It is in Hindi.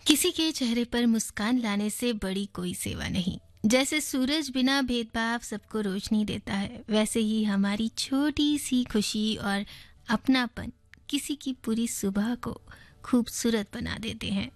किसी के चेहरे पर मुस्कान लाने से बड़ी कोई सेवा नहीं। जैसे सूरज बिना भेदभाव सबको रोशनी देता है, वैसे ही हमारी छोटी सी खुशी और अपनापन किसी की पूरी सुबह को खूबसूरत बना देते हैं।